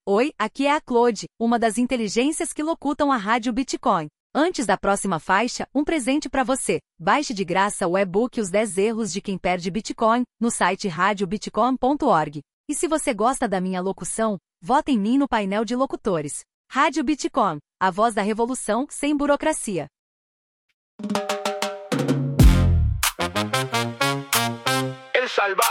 Oi, aqui é a Claude, uma das inteligências que locutam a Rádio Bitcoin. Antes da próxima faixa, um presente para você. Baixe de graça o e-book Os 10 Erros de Quem Perde Bitcoin, no site radiobitcoin.org. E se você gosta da minha locução, vote em mim no painel de locutores. Rádio Bitcoin, a voz da revolução sem burocracia. El Salvador.